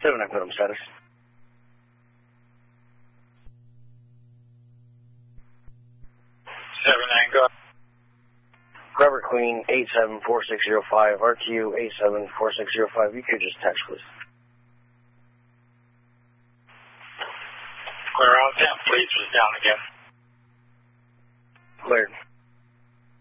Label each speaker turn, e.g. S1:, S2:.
S1: 7, I put him status.
S2: Go.
S1: Robert Queen, 874605, RTU 874605. You could just text, please.
S2: Clear out 10, please, is down again.
S1: Cleared.